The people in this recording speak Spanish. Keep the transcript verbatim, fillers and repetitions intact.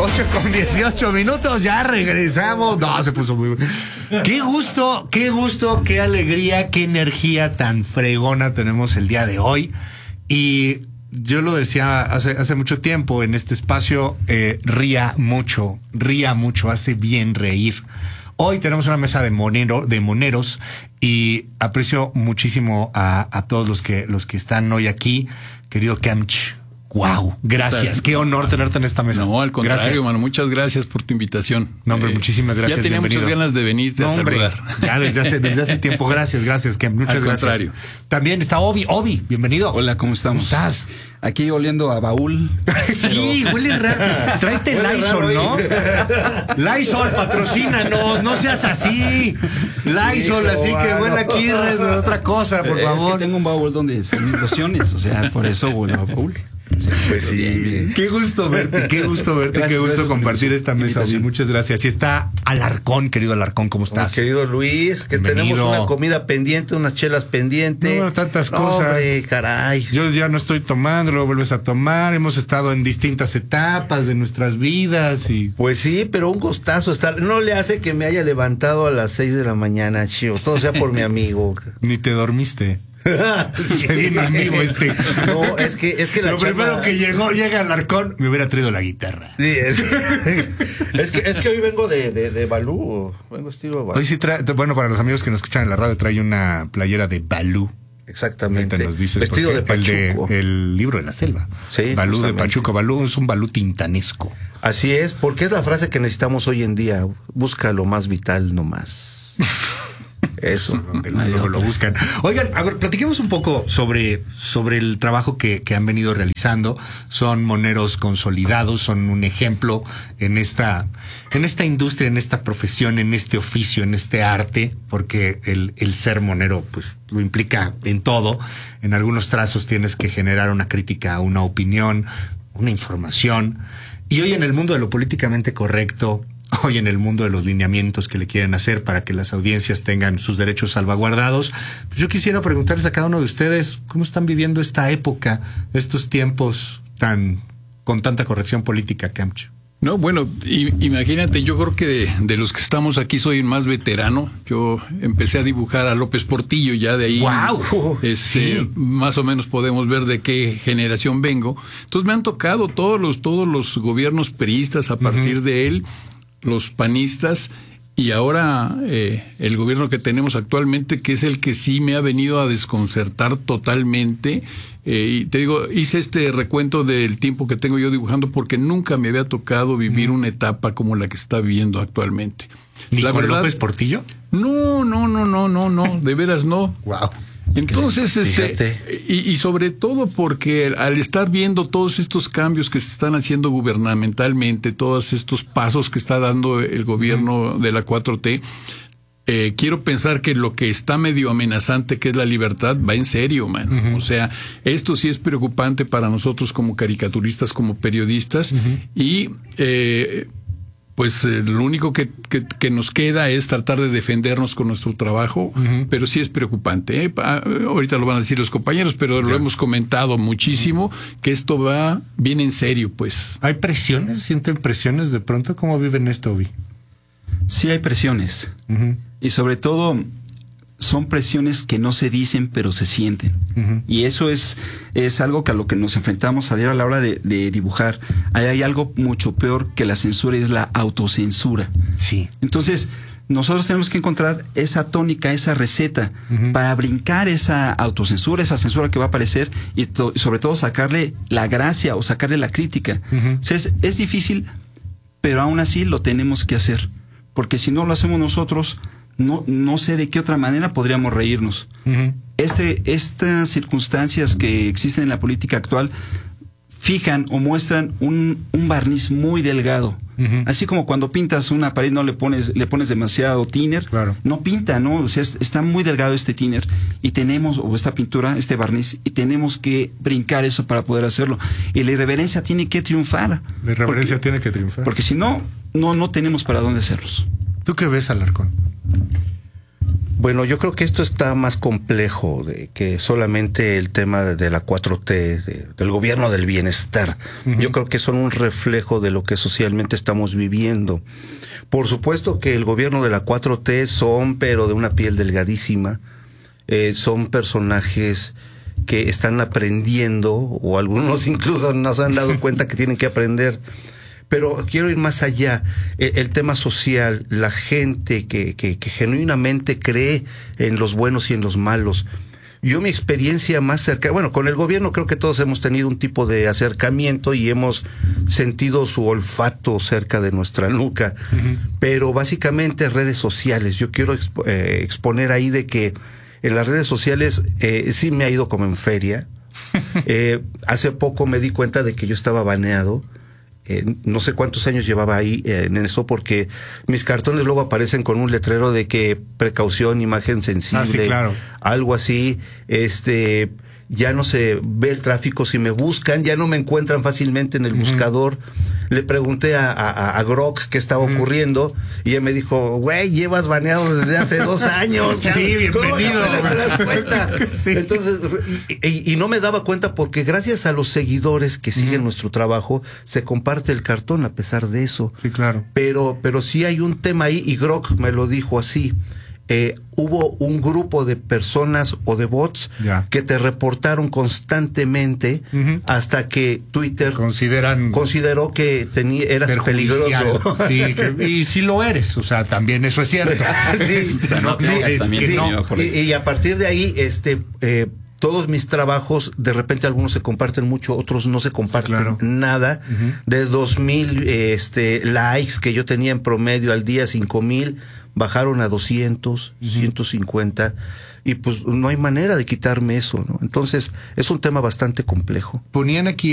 ocho con dieciocho minutos, ya regresamos. No, se puso muy... Qué gusto, qué gusto, qué alegría, qué energía tan fregona tenemos el día de hoy. Y yo lo decía hace, hace mucho tiempo en este espacio, eh, ría mucho, ría mucho, hace bien reír. Hoy tenemos una mesa de monero, de moneros, y aprecio muchísimo a, a todos los que, los que están hoy aquí. Querido Camch, wow, gracias. Qué honor tenerte en esta mesa. No, al contrario, gracias. Mano, muchas gracias por tu invitación. No, hombre, eh, muchísimas gracias. Ya tenía bienvenido. muchas ganas de venirte no, a hombre, saludar. Ya desde hace, desde hace tiempo. Gracias, gracias, Kem. Muchas al gracias. Contrario. También está Obi. Obi, bienvenido. Hola, ¿cómo estamos? ¿Cómo estás? Aquí oliendo a baúl. Sí, pero... huele raro. Tráete huele Lysol, raro, ¿no? Lysol, patrocínanos, no seas así. Lysol, hijo, así que huele aquí es otra cosa, por es favor. Es que tengo un baúl donde están mis lociones, o sea, por eso huele a baúl. Sí, pues sí. Bien, bien. Qué gusto verte, qué gusto verte, gracias, qué gusto compartir esta mesa. Muchas gracias. Y está Alarcón, querido Alarcón, ¿cómo estás? Oh, querido Luis, que Bienvenido. Tenemos una comida pendiente, unas chelas pendientes. No, tantas cosas. Hombre, caray. Yo ya no estoy tomando, luego vuelves a tomar. Hemos estado en distintas etapas de nuestras vidas y... Pues sí, pero un gustazo estar. No le hace que me haya levantado a las seis de la mañana, chivo. Todo sea por mi amigo. Ni te dormiste. Sí. Mi amigo este. No, es que, es que la Lo chama... primero que llegó, llega Alarcón, me hubiera traído la guitarra. Sí, es, es que es que hoy vengo de, de, de Balú, vengo estilo Balú. Hoy sí trae, bueno, para los amigos que nos escuchan en la radio, trae una playera de Balú. Exactamente. Nos dices vestido de Pachuco. El, de, el libro de la selva. Sí. Balú justamente. de Pachuco. Balú es un Balú tintanesco. Así es, porque es la frase que necesitamos hoy en día. Busca lo más vital nomás. Eso, donde luego lo buscan. Oigan, a ver, platiquemos un poco sobre, sobre el trabajo que, que han venido realizando. Son moneros consolidados, son un ejemplo en esta, en esta industria, en esta profesión, en este oficio, en este arte, porque el, el ser monero, pues, lo implica en todo. En algunos trazos tienes que generar una crítica, una opinión, una información. Y hoy en el mundo de lo políticamente correcto, hoy en el mundo de los lineamientos que le quieren hacer para que las audiencias tengan sus derechos salvaguardados, pues yo quisiera preguntarles a cada uno de ustedes cómo están viviendo esta época, estos tiempos tan con tanta corrección política, Camcho. No, bueno, y, imagínate, yo creo que de, de los que estamos aquí soy el más veterano. Yo empecé a dibujar a López Portillo, ya de ahí. ¡Wow! Este, sí. Más o menos podemos ver de qué generación vengo. Entonces me han tocado todos los, todos los gobiernos priistas a partir uh-huh. de él, los panistas, y ahora eh, el gobierno que tenemos actualmente, que es el que sí me ha venido a desconcertar totalmente. Eh, y te digo, hice este recuento del tiempo que tengo yo dibujando porque nunca me había tocado vivir mm. una etapa como la que está viviendo actualmente. ¿Ni la con verdad, López Portillo? No, no, no, no, no, no, de veras no. Wow. Entonces, este, y, y sobre todo porque al estar viendo todos estos cambios que se están haciendo gubernamentalmente, todos estos pasos que está dando el gobierno uh-huh. de la cuatro T, eh, quiero pensar que lo que está medio amenazante, que es la libertad, va en serio, man. Uh-huh. O sea, esto sí es preocupante para nosotros como caricaturistas, como periodistas, uh-huh. y eh, pues eh, lo único que, que, que nos queda es tratar de defendernos con nuestro trabajo, uh-huh. pero sí es preocupante. ¿eh? Pa, ahorita lo van a decir los compañeros, pero lo yeah. hemos comentado muchísimo, uh-huh. que esto va bien en serio, pues. ¿Hay presiones? ¿Sienten presiones de pronto? ¿Cómo viven esto, Obi? Sí hay presiones. Uh-huh. Y sobre todo son presiones que no se dicen, pero se sienten. Uh-huh. Y eso es, es algo que a lo que nos enfrentamos a diario a la hora de, de dibujar. Hay, hay algo mucho peor que la censura, es la autocensura. Sí. Entonces, nosotros tenemos que encontrar esa tónica, esa receta, uh-huh. para brincar esa autocensura, esa censura que va a aparecer, y, to, y sobre todo sacarle la gracia o sacarle la crítica. Uh-huh. O sea, es, es difícil, pero aún así lo tenemos que hacer. Porque si no lo hacemos nosotros, no, no sé de qué otra manera podríamos reírnos. Uh-huh. Este, estas circunstancias que existen en la política actual fijan o muestran un, un barniz muy delgado. Uh-huh. Así como cuando pintas una pared no le pones, le pones demasiado thinner, claro. no pinta, ¿no? O sea, es, está muy delgado este thinner y tenemos, o esta pintura, este barniz, y tenemos que brincar eso para poder hacerlo. Y la irreverencia tiene que triunfar. La irreverencia porque, tiene que triunfar. Porque si no, no, no tenemos para dónde hacerlos. ¿Tú qué ves, Alarcón? Bueno, yo creo que esto está más complejo de que solamente el tema de la cuatro T, de, del gobierno del bienestar. Uh-huh. Yo creo que son un reflejo de lo que socialmente estamos viviendo. Por supuesto que el gobierno de la cuatro T son, pero de una piel delgadísima, eh, son personajes que están aprendiendo, o algunos incluso no se han dado cuenta que tienen que aprender. Pero quiero ir más allá, el, el tema social, la gente que, que, que genuinamente cree en los buenos y en los malos. Yo mi experiencia más cercana, bueno, con el gobierno creo que todos hemos tenido un tipo de acercamiento y hemos sentido su olfato cerca de nuestra nuca, uh-huh. Pero básicamente redes sociales. Yo quiero expo, eh, exponer ahí de que en las redes sociales eh, sí me ha ido como en feria. eh, hace poco me di cuenta de que yo estaba baneado. Eh, no sé cuántos años llevaba ahí eh, en eso, porque mis cartones luego aparecen con un letrero de que precaución, imagen sensible, ah, sí, claro. Algo así. Este, ya no se ve el tráfico. Si me buscan, ya no me encuentran fácilmente en el uh-huh. buscador. Le pregunté a, a, a Grok qué estaba uh-huh. ocurriendo y ella me dijo, güey, llevas baneado desde hace dos años. Sí, bienvenido. ¿Cómo no te das cuenta? Sí. Entonces, y, y, y no me daba cuenta porque gracias a los seguidores que siguen uh-huh. nuestro trabajo, se comparte el cartón a pesar de eso. Sí, claro. Pero, pero sí hay un tema ahí, y Grok me lo dijo así. Eh, hubo un grupo de personas o de bots ya. que te reportaron constantemente uh-huh. hasta que Twitter consideran consideró que tení, eras peligroso. Sí, que, y si lo eres, o sea, también eso es cierto. sí, este, no, sí, es, es que no. Y, y a partir de ahí, este, eh, todos mis trabajos, de repente algunos se comparten mucho, otros no se comparten sí, claro. nada. Uh-huh. De dos mil este, likes que yo tenía en promedio al día, cinco mil, bajaron a doscientos, uh-huh. ciento cincuenta, y pues no hay manera de quitarme eso, ¿no? Entonces, es un tema bastante complejo. Ponían aquí